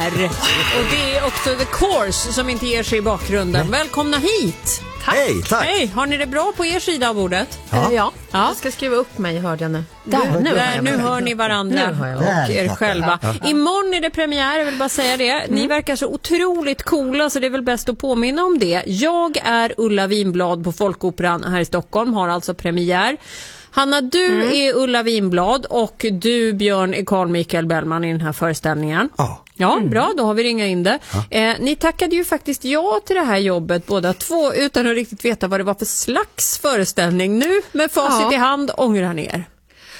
premiär. Och det är också The Course som inte ger sig i bakgrunden. Välkomna hit. Tack. Hej, tack. Hej, har ni det bra på er sida av bordet? Ja. Jag ska skriva upp mig, hörde jag nu. Nu hör ni varandra och er själva. Imorgon är det premiär, jag vill bara säga det. Ni verkar så otroligt coola, så det är väl bäst att påminna om det. Jag är Ulla Winblad på Folkoperan här i Stockholm, har alltså premiär. Hanna, du är Ulla Winblad och du, Björn, är Carl Michael Bellman i den här föreställningen. Ja, bra, då har vi ringat in det. Ni tackade ju faktiskt ja till det här jobbet båda två utan att riktigt veta vad det var för slags föreställning. Nu med facit i hand ångrar ni er.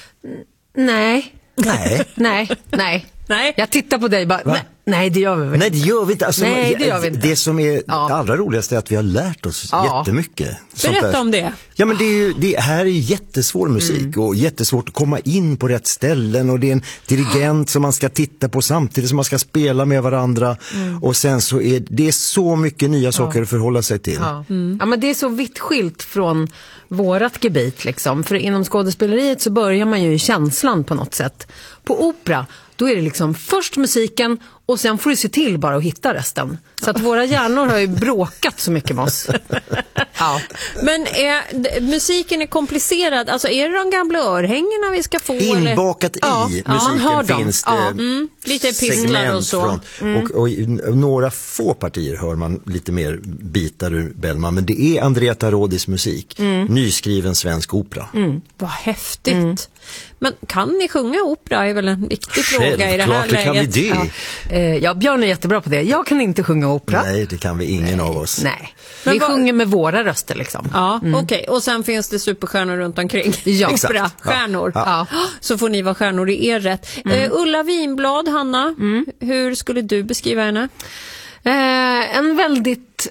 Nej. Jag tittar på dig bara. Nej, det gör vi väl. Nej, det gör vi inte. Alltså, Nej, det gör vi inte. Det som är allra roligast är att vi har lärt oss jättemycket. Berätta om det. Ja, men det här är jättesvår musik och jättesvårt att komma in på rätt ställen, och det är en dirigent som man ska titta på samtidigt som man ska spela med varandra, och sen så är det så mycket nya saker att förhålla sig till. Ja, men det är så vitt skilt från vårat gebit liksom. För inom skådespeleriet så börjar man ju i känslan på något sätt. På opera, då är det liksom först musiken och sen får du se till bara att hitta resten. Så att våra hjärnor har ju bråkat så mycket med oss. Men musiken är komplicerad. Alltså är det de gamla örhängena vi ska få? Inbakat i musiken finns det lite pisslar och så. Och i några få partier hör man lite mer bitar ur Bellman. Men det är Andrea Tarodis musik. Nyskriven svensk opera. Vad häftigt. Men kan ni sjunga opera är väl en viktig fråga i det här läget. Kan vi det. Björn är jättebra på det. Jag kan inte sjunga opera. Nej, det kan vi ingen av oss. Nej. Vi sjunger med våra röster liksom. Ja, okej. Och sen finns det superstjärnor runt omkring. Ja, Opera-stjärnor. Så får ni vara stjärnor i er rätt. Ulla Winblad, Hanna, hur skulle du beskriva henne? En väldigt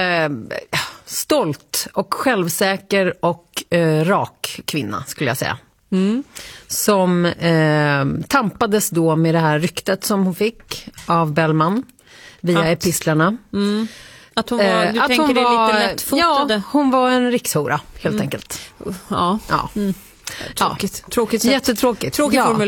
stolt och självsäker och rak kvinna skulle jag säga. Som tampades då med det här ryktet som hon fick av Bellman via epistlarna. Att hon var, du tänker det är lite lättfotade? Ja, hon var en rikshora helt enkelt. Tråkigt. Jättetråkigt. Tråkig formulering.